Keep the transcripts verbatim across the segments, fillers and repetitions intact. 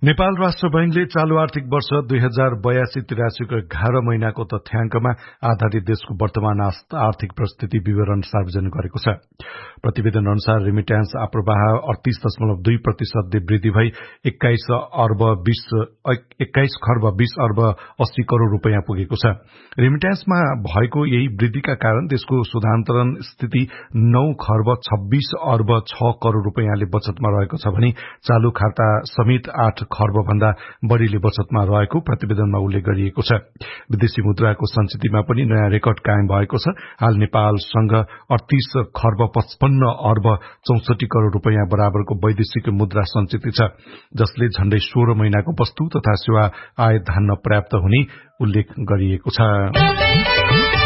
नेपाल राष्ट्र बैंकले चालू आर्थिक वर्ष दुई हजार बयासी तिरासीको एघार महिनाको तथ्याङ्कमा आधारित देशको वर्तमान आर्थिक परिस्थिति विवरण सार्वजनिक गरेको छ। प्रतिवेदन अनुसार रेमिट्यान्स आप्रवाह अडतीस दशमलव दुई प्रतिशतले वृद्धि भई एक्काइस अर्ब बीस एक्काइस खर्ब बीस अर्ब अस्सी करोड़ रूपियाँ पुगेको छ। रेमिट्यान्समा भएको यही वृद्धिका कारण देशको सुधान्तरण स्थिति नौ खर्ब छब्बीस अर्ब छ करोड़ रूपियाँले बचतमा रहेको छ भने चालू खाता समेत आठ खर्ब भन्दा बढ़ीले बचतमा रहेको प्रतिवेदनमा उल्लेख गरिएको छ। विदेशी मुद्राको संचितिमा पनि नयाँ रेकर्ड कायम भएको छ। हाल नेपालसँग अडतीस खर्ब पचपन्न अर्ब चौसठी करोड़ रूपियाँ बराबरको वैदेशिक मुद्रा संचिति छ, जसले झण्डै सोह्र महिनाको वस्तु तथा सेवा आय धान्न पर्याप्त हुने उल्लेख गरिएको छ।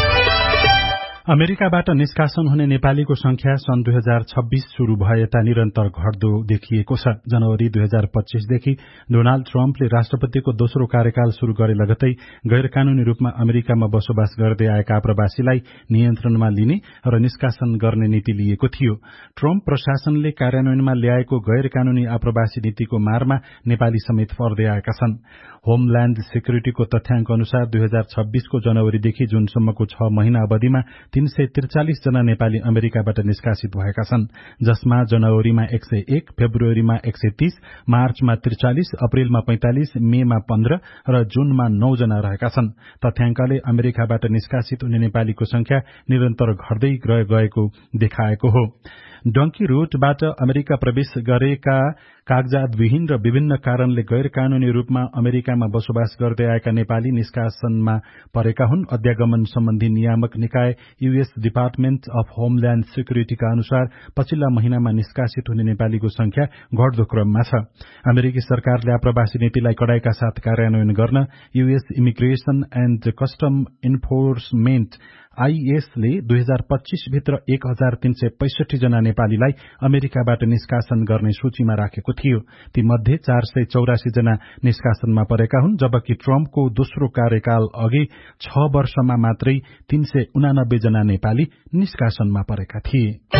अमेरिकाबाट निष्कासन हुने नेपालीको संख्या सन् दुई हजार छब्बीस शुरू भए यता निरन्तर घट्दो देखिएको छ। जनवरी दुई हजार पच्चीसदेखि डोनाल्ड ट्रम्पले राष्ट्रपतिको दोस्रो कार्यकाल शुरू गरे लगतै गैर कानूनी रूपमा अमेरिकामा बसोबास गर्दै आएका आप्रवासीलाई नियन्त्रणमा लिने र निष्कासन गर्ने नीति लिएको थियो। ट्रम्प प्रशासनले कार्यान्वयनमा ल्याएको गैर कानूनी आप्रवासी नीतिको मारमा नेपाली समेत पर्दै आएका छन्। होमल्याण्ड सेक्युरिटीको तथ्याङ्क अनुसार दुई हजार छब्बीसको जनवरीदेखि जुनसम्मको छ महिना अवधिमा तीन सय त्रिचालिस जना नेपाली अमेरिकाबाट निष्कासित भएका छन्, जसमा जनवरीमा एक सय एक, फेब्रुअरीमा एक सय तीस, मार्चमा त्रिचालिस, अप्रेलमा पैंतालिस, मेमा पन्ध्र र जूनमा नौ जना रहेका छन्। तथ्याङ्कले अमेरिकाबाट निष्कासित हुने नेपालीको संख्या निरन्तर घट्दै गएको देखाएको हो। डंकी रूटबाट अमेरिका प्रवेश गरेका कागजातविहीन र विभिन्न कारणले गैर कानूनी रूपमा अमेरिकामा बसोबास गर्दै आएका नेपाली निष्कासनमा परेका हुन्। अध्यागमन सम्बन्धी नियामक निकाय यूएस डिपार्टमेन्ट अफ होमल्याण्ड सेक्युरिटीका अनुसार पछिल्ला महिनामा निष्कासित हुने नेपालीको संख्या घट्दो क्रममा छ। अमेरिकी सरकारले आप्रवासी नीतिलाई कडाईका साथ कार्यान्वयन गर्न US immigration and custom enforcement आईएसले दुई हजार पच्चीस भित्र एक हजार तीन सय पैंसठी जना नेपालीलाई अमेरिकाबाट निष्कासन गर्ने सूचीमा राखेको थियो। ती मध्ये चार सय चौरासी जना निष्कासनमा परेका हुन्, जबकि ट्रम्पको दोस्रो कार्यकाल अघि छ वर्षमा मात्रै तीन सय उनानब्बे जना नेपाली निष्कासनमा परेका थिए।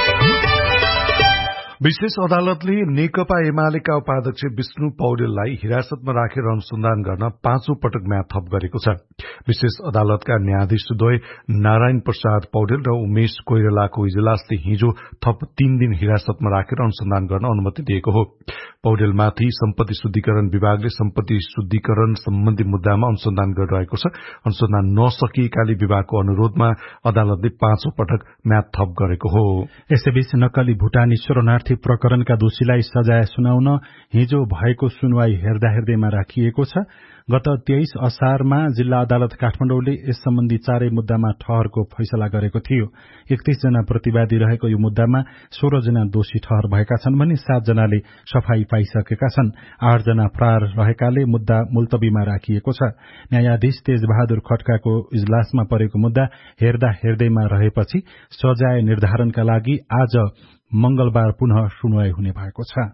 विशेष अदालतले नेकपा एमालेका उपाध्यक्ष विष्णु पौडेललाई हिरासतमा राखेर अनुसन्धान गर्न पाँचौं पटक म्याद थप गरेको छ। विशेष अदालतका न्यायाधीशद्वय नारायण प्रसाद पौडेल र उमेश कोइरालाको इजलासले हिजो थप तीन दिन हिरासतमा राखेर अनुसन्धान गर्न अनुमति दिएको हो। पौडेलमाथि सम्पत्ति शुद्धिकरण विभागले सम्पत्ति शुद्धिकरण सम्बन्धी मुद्दामा अनुसन्धान गरिरहेको छ। अनुसन्धान नसकिएकाले विभागको अनुरोधमा अदालतले पाँचौं पटक म्याद थप गरेको हो। यसैबीच नक्कली भूटानी शरणार्थी प्रकरणका दोषीलाई सजाय सुनाउन हिजो भएको सुनवाई हेर्दा हेर्दैमा राखिएको छ। गत तेइस असारमा जिल्ला अदालत काठमाडौँले यस सम्बन्धी चारै मुद्दामा ठहरको फैसला गरेको थियो। एकतीस जना प्रतिवादी रहेको यो मुद्दामा सोह्र जना दोषी ठहर भएका छन् भने सात जनाले सफाई पाइसकेका छन्। आठ जना फरार रहेकाले मुद्दा मुल्तबीमा राखिएको छ। न्यायाधीश तेजबहादुर खड्काको इजलासमा परेको मुद्दा हेर्दा हेर्दैमा रहेपछि सजाय निर्धारणका लागि आज मंगलबार पुनः सुनवाई हुने भएको छ।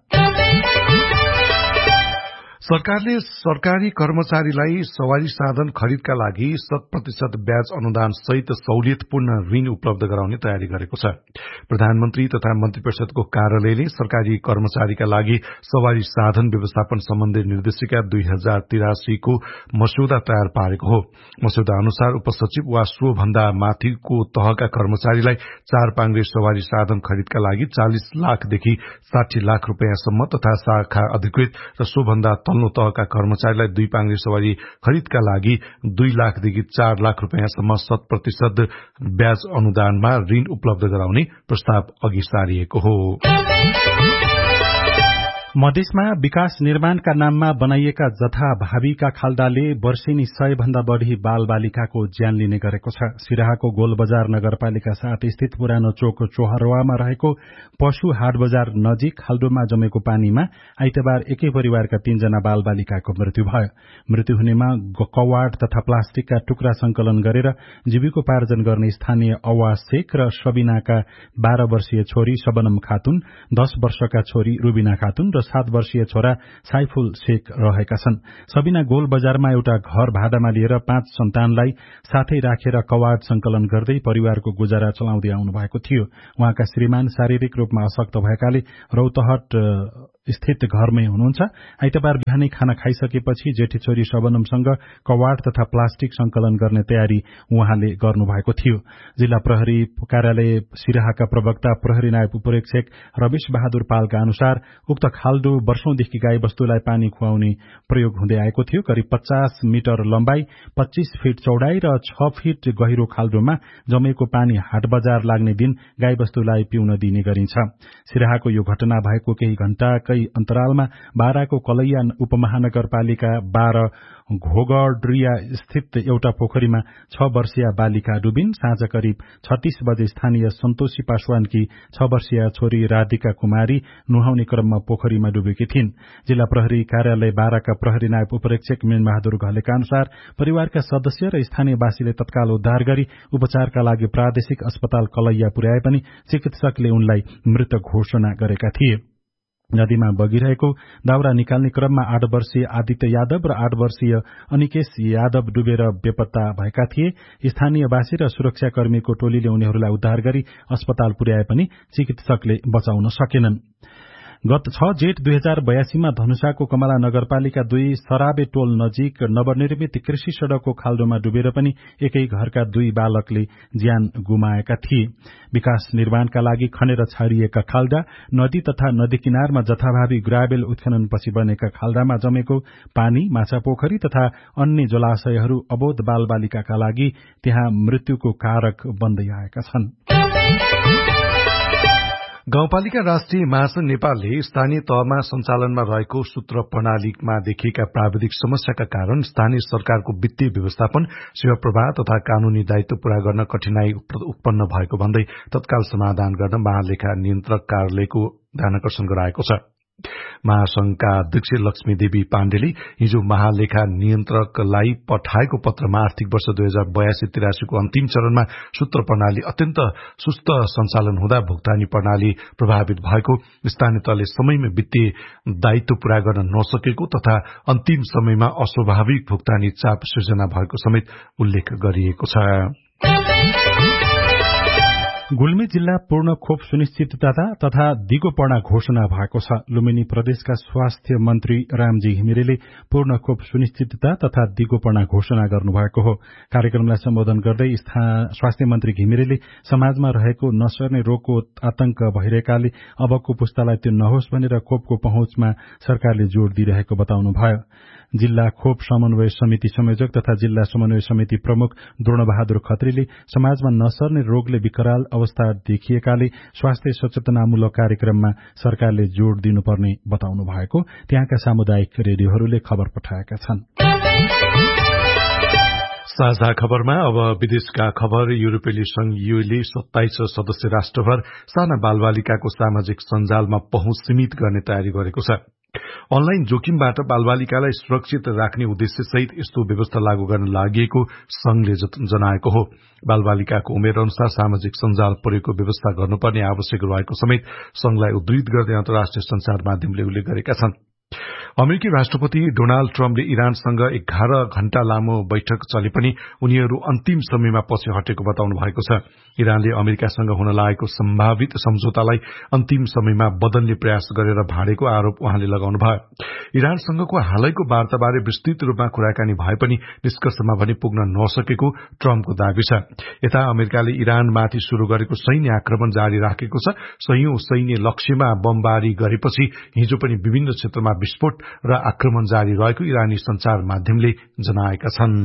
सरकारले सरकारी कर्मचारीलाई सवारी साधन खरिदका लागि शत प्रतिशत ब्याज अनुदान सहित सहुलियतपूर्ण ऋण उपलब्ध गराउने तयारी गरेको छ। प्रधानमन्त्री तथा मन्त्री परिषदको कार्यालयले सरकारी कर्मचारीका लागि सवारी साधन व्यवस्थापन सम्बन्धी निर्देशिका दुई हजार तिरासीको मस्यौदा तयार पारेको हो। मस्यौदा अनुसार उपसचिव वा सो भन्दा माथिको तहका कर्मचारीलाई चार पाङ्ग्रे सवारी साधन खरिदका लागि चालिस लाखदेखि साठी लाख रूपियाँसम्म तथा शाखा अधिकृत र सो भन्दा तल्लो तहका कर्मचारीलाई दुई पाङ्ग्रे सवारी खरिदका लागि दुई लाखदेखि चार लाख रूपियाँसम्म शत प्रतिशत ब्याज अनुदानमा ऋण उपलब्ध गराउने प्रस्ताव अघि सारिएको हो। मधेसमा विकास निर्माणका नाममा बनाइएका जथाभावीका खाल्डाले वर्षेनी सय भन्दा बढ़ी बाल बालिकाको ज्यान लिने गरेको छ। सिराहाको गोलबजार नगरपालिका साथ स्थित पुरानो चोक चोहरवामा रहेको पशु हाट बजार नजिक खाल्डोमा जमेको पानीमा आइतबार एकै परिवारका तीनजना बाल बालिकाको मृत्यु भयो। मृत्यु हुनेमा कवाड तथा प्लास्टिकका टुक्रा संकलन गरेर जीविकोपार्जन गर्ने स्थानीय अवाज शेख र सबिनाका बाह्र वर्षीय छोरी शबनम खातुन, दश वर्षका छोरी रुबिना खातुन र सात वर्षीय छोरा साइफुल शेख रहेका छन्। सबिना गोल बजारमा एउटा घर भाडामा लिएर पाँच सन्तानलाई साथै राखेर कवाड संकलन गर्दै परिवारको गुजारा चलाउँदै आउनु भएको थियो। उहाँका श्रीमान शारीरिक रूपमा अशक्त भएकाले रौतहट स्थित घरमै हुनुहुन्छ। आइतबार बिहानै खाना खाइसकेपछि जेठी छोरी शबनमसँग कवाड तथा प्लास्टिक संकलन गर्ने तयारी उहाँले गर्नुभएको थियो। जिल्ला प्रहरी कार्यालय सिराहाका प्रवक्ता प्रहरी नायब उपरीक्षक रमेश बहादुर पालका अनुसार उक्त खाल्डो वर्षौंदेखि गाई वस्तुलाई पानी खुवाउने प्रयोग हुँदै आएको थियो। करिब पचास मिटर लम्बाई, पच्चीस फिट चौडाई र छ फिट गहिरो खाल्डोमा जमेको पानी हाट बजार लाग्ने दिन गाई वस्तुलाई पिउन दिने गरिन्छ। सिराहाको यो घटना भएको केही घण्टाकै अन्तरालमा बाराको कलैया उपमहानगरपालिका बाह्र घोगड्रिया स्थित एउटा पोखरीमा छ वर्षीय बालिका डुबिन्। साँझ करिब छत्तीस बजे स्थानीय सन्तोषी पासवानकी छ वर्षीय छोरी राधिका कुमारी नुहाउने क्रममा पोखरीमा डुबेकी थिइन्। जिल्ला प्रहरी कार्यालय बाराका प्रहरी नायब उपरीक्षक मीन बहादुर घलेका अनुसार परिवारका सदस्य र स्थानीयवासीले तत्काल उद्धार गरी उपचारका लागि प्रादेशिक अस्पताल कलैया पुर्याए पनि चिकित्सकले उनलाई मृत घोषणा गरेका थिए। नदीमा बगिरहेको दाउरा निकाल्ने क्रममा आठ वर्षीय आदित्य यादव र आठ वर्षीय अनिकेश यादव डुबेर बेपत्ता भएका थिए। स्थानीयवासी र सुरक्षाकर्मीको टोलीले उनीहरूलाई उद्धार गरी अस्पताल पुर्याए पनि चिकित्सकले बचाउन सकेनन्। गत छ जेठ दुई हजार बयासीमा धनुषाको कमला नगरपालिका दुई सराबे टोल नजिक नवनिर्मित कृषि सड़कको खाल्डोमा डुबेर पनि एकै घरका दुई बालकले ज्यान गुमाएका थिए। विकास निर्माणका लागि खनेर छाडिएका खाल्डा नदी तथा नदी किनारमा जथाभावी ग्राभेल उत्खननपछि बनेका खाल्डामा जमेको पानी, माछा पोखरी तथा अन्य जलाशयहरू अबोध बालबालिकाका लागि त्यहाँ मृत्युको कारक बन्दै आएका छन्। गाउँपालिका राष्ट्रिय महासंघ नेपालले स्थानीय तहमा सञ्चालनमा रहेको सूत्र प्रणालीमा देखिएका प्राविधिक समस्याका कारण स्थानीय सरकारको वित्तीय व्यवस्थापन, सेवा प्रवाह तथा कानूनी दायित्व पूरा गर्न कठिनाई उत्पन्न भएको भन्दै तत्काल समाधान गर्न महालेखा नियन्त्रक कार्यालयको ध्यानकर्षण गराएको छ। महासंघका अध्यक्ष लक्ष्मी देवी पाण्डेले हिजो महालेखा नियन्त्रकलाई पठाएको पत्रमा आर्थिक वर्ष दुई हजार बयासी तिरासीको अन्तिम चरणमा सूत्र प्रणाली अत्यन्त सुस्त सञ्चालन हुँदा भुक्तानी प्रणाली प्रभावित भएको, स्थानीय तहले समयमा वित्तीय दायित्व पूरा गर्न नसकेको तथा अन्तिम समयमा अस्वाभाविक भुक्तानी चाप सृजना भएको समेत उल्लेख गरिएको छ। गुल्मी जिल्ला पूर्ण खोप सुनिश्चितता तथा दिगोपना घोषणा भएको छ। लुम्बिनी प्रदेशका स्वास्थ्य मन्त्री रामजी घिमिरेले पूर्ण खोप सुनिश्चितता तथा दिगोपना घोषणा गर्नुभएको हो। कार्यक्रमलाई सम्बोधन गर्दै स्वास्थ्य मन्त्री घिमिरेले समाजमा रहेको नसर्ने रोगको आतंक भइरहेकाले अबको पुस्तालाई त्यो नहोस् भनेर खोपको पहुँचमा सरकारले जोड़ दिइरहेको बताउनुभयो। जिल्ला खोप समन्वय समिति संयोजक तथा जिल्ला समन्वय समिति प्रमुख द्रोणबहादुर खत्रीले समाजमा नसर्ने रोगले विकराल अवस्था देखिएकाले स्वास्थ्य सचेतनामूलक कार्यक्रममा सरकारले जोड़ दिनुपर्ने बताउनु भएको त्यहाँका सामुदायिक रेडियोहरूले खबर पठाएका छन्। साझा खबरमा अब विदेशका खबर। युरोपेली संघ यूले सत्ताइस सदस्य राष्ट्रभर साना बालबालिकाको सामाजिक सञ्जालमा पहुँच सीमित गर्ने तयारी गरेको छ। अनलाइन जोखिमबाट बालबालिकालाई सुरक्षित राख्ने उद्देश्य सहित यस्तो व्यवस्था लागू गर्न लागि संघले जनाएको हो। बालबालिकाको उमेर अनुसार सामाजिक सञ्जाल प्रयोगको व्यवस्था गर्नुपर्ने आवश्यक रहेको समेत संघलाई उद्धृत गर्दै अन्तर्राष्ट्रिय संचार माध्यमले उल्लेख गरेका छन्। अमेरिकी राष्ट्रपति डोनाल्ड ट्रम्पले इरानसँग एघार घण्टा लामो बैठक चले पनि उनीहरू अन्तिम समयमा पछि हटेको बताउनु भएको छ। इरानले अमेरिकासँग हुन लागेको सम्भावित सम्झौतालाई अन्तिम समयमा बदल्ने प्रयास गरेर भाँडेको आरोप उहाँले लगाउनु भयो। इरानसँगको हालैको वार्ताबारे विस्तृत रूपमा कुराकानी भए पनि निष्कर्षमा भने पुग्न नसकेको ट्रम्पको दावी छ। यता अमेरिकाले इरानमाथि शुरू गरेको सैन्य आक्रमण जारी राखेको छ। सयौं सैन्य लक्ष्यमा बमबारी गरेपछि हिजो पनि विभिन्न क्षेत्रमा विस्फोट र आक्रमण जारी रहेको इरानी संचार माध्यमले जनाएका छन्।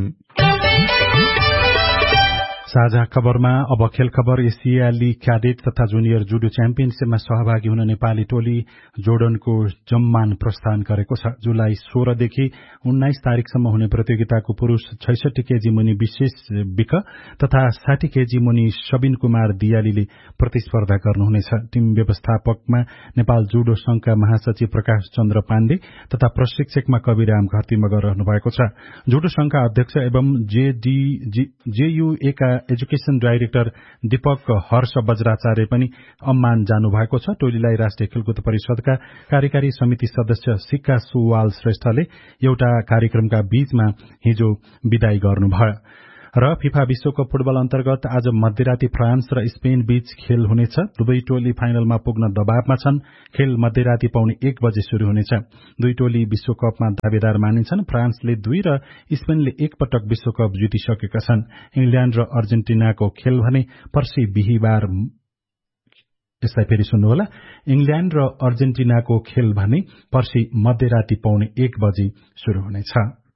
साझा खबरमा अब खेल खबर। एसियाली क्याडेट तथा जुनियर जुडो च्याम्पियनशीपमा सहभागी हुन नेपाली टोली जोर्डनको जम्मान प्रस्थान गरेको छ। जुलाई सोह्रदेखि उन्नाइस तारिकसम्म हुने प्रतियोगिताको पुरूष छैसठी केजी मुनि विशेष विक तथा साठी केजी मुनि सबिन कुमार दियालीले प्रतिस्पर्धा गर्नुहुनेछ। टीम व्यवस्थापकमा नेपाल जुडो संघका महासचिव प्रकाश चन्द्र पाण्डे तथा प्रशिक्षकमा कविराम घरती मगर रहनु भएको छ। जुडो संघका अध्यक्ष एवं जेयुएका एजुकेसन डाइरेक्टर दीपक हर्ष बज्राचार्य पनि अम्मान जानुभएको छ। टोलीलाई राष्ट्रिय खेलकुद परिषदका कार्यकारी समिति सदस्य सिक्का सुवाल श्रेष्ठले एउटा कार्यक्रमका बीचमा हिजो विदाई गर्नुभयो। र फिफा विश्वकप फुटबल अन्तर्गत आज मध्यराती फ्रान्स र स्पेन बीच खेल हुनेछ। दुवै टोली फाइनलमा पुग्न दबावमा छन्। खेल मध्यराती पाउने एक बजे शुरू हुनेछ। दुई टोली विश्वकपमा दावेदार मानिन्छन्। फ्रान्सले दुई र स्पेनले एक पटक विश्वकप जितिसकेका छन्। इंग्ल्याण्ड र अर्जेन्टिनाको खेल भने पर्सि बिहिबार यसलाई फेरि सुन्नुहोला। इंग्ल्याण्ड र अर्जेन्टिनाको खेल भने पर्सि मध्यराती पाउने एक बजे शुरू हुनेछ।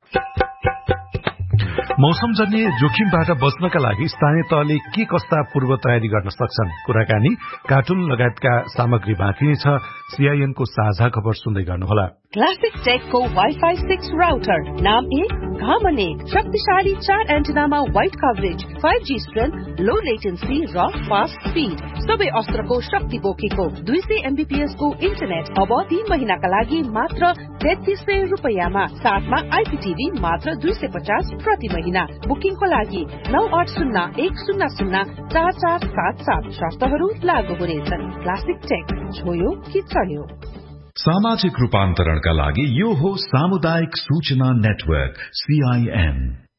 मौसमजन्य जोखिमबाट बच्नका लागि स्थानीय तहले के कस्ता पूर्व तयारी गर्न सक्छन्? कुराकानी कार्टुन लगायतका सामग्री बाँकी नै छ। सीआईएनको साझा खबर सुन्दै गर्नुहोला। क्लासिक टेकको वाइफाई सिक्स राउटर, नाम एक घामन एक, शक्तिशाली चार एन्टेनामा wide coverage, five G strength, लो लेटेन्सी र फास्ट स्पीड, सबै अस्त्रको शक्ति बोकेको दुई सय एमबीपीएस को इन्टरनेट अब तीन महिनाका लागि मात्र तेत्तीस सय रुपियाँमा, साथमा आइपीटीभी मात्र दुई सय पचास प्रति महिना। बुकिङको लागि नौ आठ शून्य एक शून्य शून्य चार चार सात सात। शर्तहरू लागू हुनेछन्। क्लासिक टेक, छोयो कि चल्यो। सामाजिक रूपान्तरणका लागि यो हो सामुदायिक सूचना नेटवर्क सीआईएन।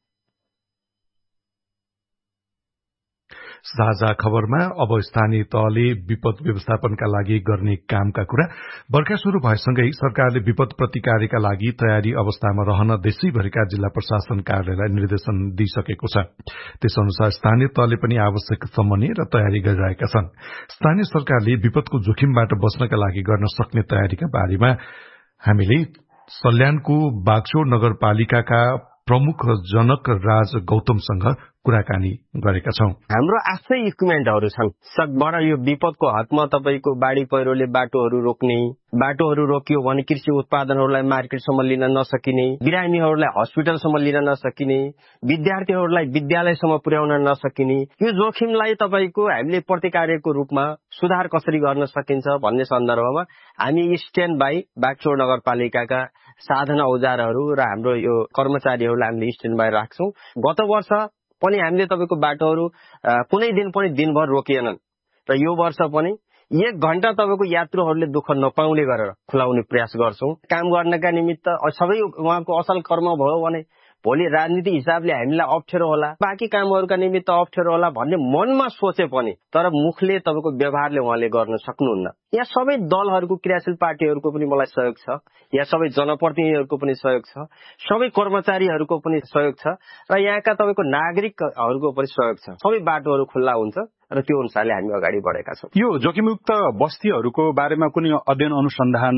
साझा खबरमा अब स्थानीय तहले विपद व्यवस्थापनका लागि गर्ने कामका कुरा। बर्खा शुरू भएसँगै सरकारले विपद प्रतिकारका लागि तयारी अवस्थामा रहन देशैभरिका जिल्ला प्रशासन कार्यालयलाई निर्देशन दिइसकेको छ। त्यसअनुसार स्थानीय तहले पनि आवश्यक समन्वय र तयारी गरिरहेका छन्। स्थानीय सरकारले विपदको जोखिमबाट बच्नका लागि गर्न सक्ने तयारीका बारेमा हामीले सल्यानको बागचौर नगरपालिकाका प्रमुख जनक राज गौतमसँग कुराकानी गरेका छौं। हाम्रो आफ्नै इक्विपमेन्टहरू छन्। सकबाट यो विपदको हदमा तपाईको बाढी पहिरोले बाटोहरू रोक्ने, बाटोहरू रोकियो भने कृषि उत्पादनहरूलाई मार्केटसम्म लिन नसकिने, बिरामीहरूलाई हस्पिटलसम्म लिन नसकिने, विद्यार्थीहरूलाई विद्यालयसम्म पुर्याउन नसकिने, यो जोखिमलाई तपाईको हामीले प्रतिकार्यको रूपमा सुधार कसरी गर्न सकिन्छ भन्ने सन्दर्भमा हामी स्ट्यान्ड बाई बागचौर नगरपालिकाका साधन औजारहरू र हाम्रो यो कर्मचारीहरूलाई हामीले स्ट्यान्ड बाई राख्छौं। गत वर्ष पनि हामीले तपाईको बाटोहरू कुनै दिन पनि दिनभर रोकिएनन् र यो वर्ष पनि एक घण्टा तपाईको यात्रुहरूले दुःख नपाउने गरेर खुलाउने प्रयास गर्छौं। काम गर्नका निमित्त सबै उहाँको असल कर्म भयो भने भोलि राजनीति हिसाबले हामीलाई अप्ठ्यारो होला, बाँकी कामहरूका निमित्त अप्ठ्यारो होला भन्ने मनमा सोचे पनि तर मुखले तपाईको व्यवहारले उहाँले गर्न सक्नुहुन्न। यहाँ सबै दलहरूको क्रियाशील पार्टीहरूको पनि मलाई सहयोग छ, यहाँ सबै जनप्रतिनिधिहरूको पनि सहयोग छ, सबै कर्मचारीहरूको पनि सहयोग छ र यहाँका तपाईको नागरिकहरूको पनि सहयोग छ। सबै बाटोहरू खुल्ला हुन्छ र त्यो अनुसारले हामी अगाडि बढेका छौं। यो जोखिमयुक्त बस्तीहरूको बारेमा कुनै अध्ययन अनुसन्धान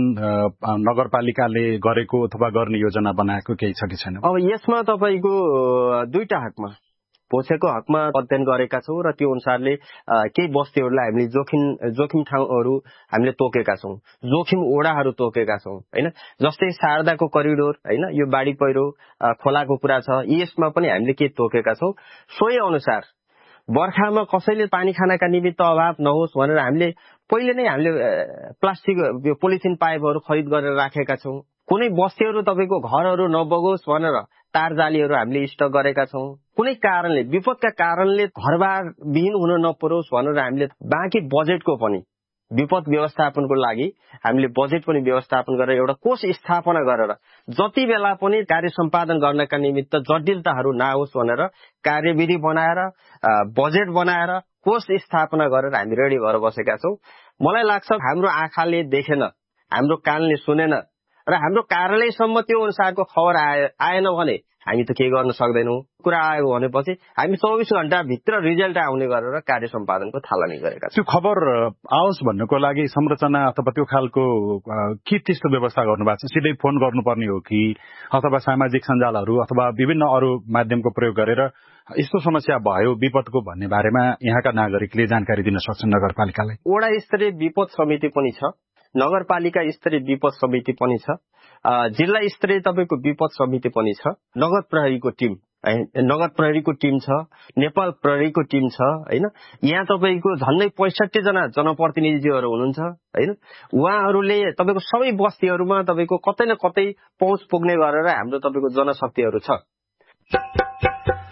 नगरपालिकाले गरेको अथवा गर्ने योजना बनाएको केही छ कि छैन? अब यसमा तपाईको दुईटा हकमा पोछेको हकमा अध्ययन गरेका छौं र त्यो अनुसारले केही बस्तीहरूलाई हामीले जोखिम जोखिम ठाउँहरू हामीले तोकेका छौं, जोखिम ओडाहरू तोकेका छौं हैन। जस्तै शारदाको करिडोर हैन, यो बाढी पहिरो खोलाको कुरा छ, यसमा पनि हामीले के तोकेका छौं। सोही अनुसार बर्खामा कसैले पानी खानाका निमित्त अभाव नहोस् भनेर हामीले पहिले नै हामीले प्लास्टिक यो पोलिथिन पाइपहरू खरिद गरेर राखेका छौं। कुनै बस्तीहरू तपाईको घरहरू नबगोस् भनेर तार जालीहरू हामीले स्टक गरेका छौं। कुनै कारणले विपदका कारणले घरबार विहीन हुन नपरोस् भनेर हामीले बाँकी बजेटको पनि विपद व्यवस्थापनको लागि हामीले बजेट पनि व्यवस्थापन गरेर एउटा कोष स्थापना गरेर जति बेला पनि कार्य सम्पादन गर्नका निमित्त जटिलताहरू नआओस् भनेर कार्यविधि बनाएर बजेट बनाएर कोष स्थापना गरेर हामी रेडी भएर बसेका छौं। मलाई लाग्छ हाम्रो आँखाले देखेन, हाम्रो कानले सुनेन र हाम्रो कार्यालयसम्म त्यो अनुसारको खबर आएन भने हामी त केही गर्न सक्दैनौं। कुरा आयो भनेपछि हामी चौबिस घण्टा भित्र रिजल्ट आउने गरेर कार्य सम्पादनको थालनी गरेका छौं। त्यो खबर आओस् भन्नको लागि संरचना अथवा त्यो खालको के त्यस्तो व्यवस्था गर्नुभएको छ? सिधै फोन गर्नुपर्ने हो कि अथवा सामाजिक सञ्जालहरू अथवा विभिन्न अरू माध्यमको प्रयोग गरेर यस्तो समस्या भयो विपदको भन्ने बारेमा यहाँका नागरिकले जानकारी दिन सक्छन् नगरपालिकालाई? वडा स्तरीय विपद समिति पनि छ, नगरपालिका स्तरीय विपद समिति पनि छ, जिल्ला स्तरीय तपाईको विपद समिति पनि छ, नगर प्रहरीको टिम नगर प्रहरीको टिम छ, नेपाल प्रहरीको टिम छ हैन। यहाँ तपाईको झन्डै पैंसठी जना जनप्रतिनिधिहरू हुनुहुन्छ हैन। उहाँहरूले तपाईको सबै बस्तीहरूमा तपाईको कतै न कतै पहुँच पुग्ने गरेर हाम्रो तपाईको जनशक्तिहरू छ।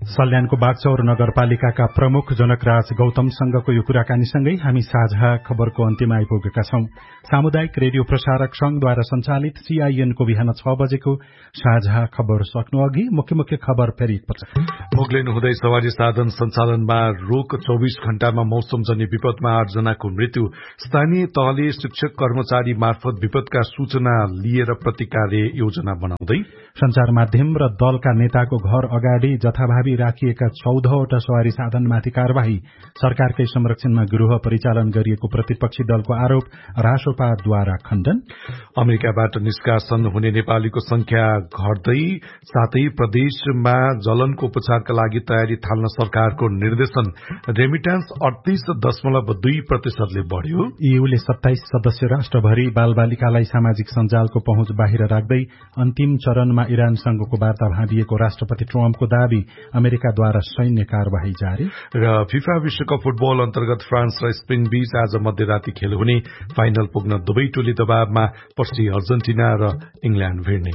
सल्यानको बागचौर नगरपालिकाका प्रमुख जनकराज गौतमसँगको यो कुराकानीसँगै हामी साझा खबरको अन्त्यमा आइपुगेका छौं। सामुदायिक रेडियो प्रसारक संघद्वारा सञ्चालित सीआईएनको बिहान छ बजेको साझा खबर सक्नु अघि मुख्य मुख्य खबर फेरि एकपटक। मुगलिन हुँदै सवारी साधन सञ्चालनमा रोक, चौबीस घण्टामा मौसमजन्य विपदमा आठ जनाको मृत्यु। स्थानीय तहले शिक्षक कर्मचारी मार्फत विपदका सूचना लिएर प्रतिकार्य योजना बनाउँदै। संचार माध्यम र दलका नेताको घर अगाडि जथाभावी राखिएका चौधवटा सवारी साधनमाथि कार्यवाही। सरकारकै संरक्षणमा गृह परिचालन गरिएको प्रतिपक्षी दलको आरोप, रासोपाद्वारा खण्डन। अमेरिकाबाट निष्कासन हुने नेपालीको संख्या घट्दै, साथै प्रदेशमा जलनको उपचारका लागि तयारी थाल्न सरकारको निर्देशन। रेमिट्यान्स अडतीस दशमलव दुई प्रतिशतले बढ़्यो। ईयूले सत्ताइस सदस्य राष्ट्रभरि बालबालिकालाई सामाजिक सञ्जालको पहुँच बाहिर राख्दै अन्तिम चरणमा इरानसँगको वार्ता भाँडिएको राष्ट्रपति ट्रम्पको दावी। अमेरिकाद्वारा सैन्य कार्यवाही जारी। र फिफा विश्वकप फुटबल अन्तर्गत फ्रान्स र स्पेन बीच आज मध्यराती खेल हुने। फाइनल पुग्न दुवै टोली दबावमा, पर्सि अर्जेन्टिना र इंग्ल्याण्ड भिड्ने।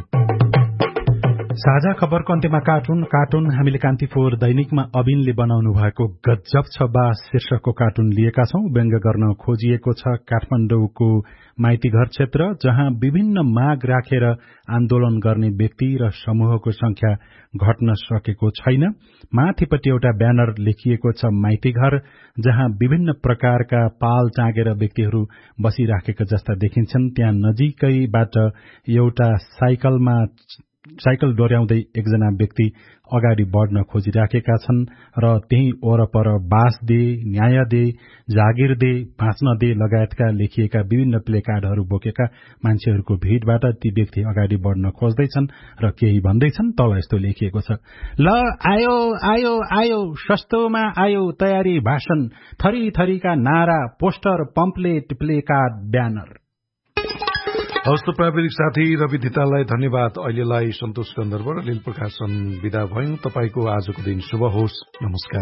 साझा खबरको अन्त्यमा कार्टुन कार्टुन हामीले कान्तिपुर दैनिकमा अबिनले बनाउनु भएको गजब छ बा शीर्षकको कार्टुन लिएका छौं। व्यङ्ग गर्न खोजिएको छ काठमाडौँको माइतीघर क्षेत्र, जहाँ विभिन्न माग राखेर आन्दोलन गर्ने व्यक्ति र समूहको संख्या घट्न सकेको छैन। माथिपट्टि एउटा ब्यानर लेखिएको छ माइतीघर, जहाँ विभिन्न प्रकारका पाल टाँगेर व्यक्तिहरू बसिराखेका जस्ता देखिन्छन्। त्यहाँ नजिकैबाट एउटा साइकलमा साइकल डोर्याउँदै एकजना व्यक्ति अगाडि बढ़न खोजिराखेका छन् र त्यही वरपर बास दे, न्याय दे, जागिर दे, बाँच्न दे लगायतका लेखिएका विभिन्न प्लेकार्डहरू बोकेका मान्छेहरूको भीड़बाट ती व्यक्ति अगाडि बढ़न खोज्दैछन् र केही भन्दैछन्। तल यस्तो लेखिएको छ, ल आयो आयो आयो सस्तोमा आयो तयारी भाषण, थरी थरीका नारा, पोस्टर, पम्पलेट, प्लेकार्ड, ब्यानर। हवस् त प्राविधिक साथी रवि धिताललाई धन्यवाद। अहिलेलाई सन्तोष गन्धर्व र लील प्रकाशन विदा भयौं। तपाईको आजको दिन शुभ होस्। नमस्कार।